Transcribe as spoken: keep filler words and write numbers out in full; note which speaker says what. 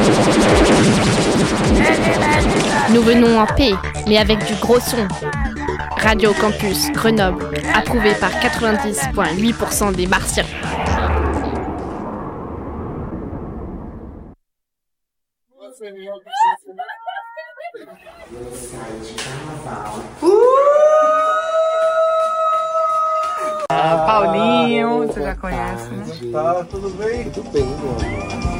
Speaker 1: Nous venons en paix, mais avec du gros son. Radio Campus Grenoble, approuvé par quatre-vingt-dix virgule huit pour cent des Martiens.
Speaker 2: Ah, Paulinho, você já conhece, né?
Speaker 3: Tá, tudo bem? Tudo bem, meu amor.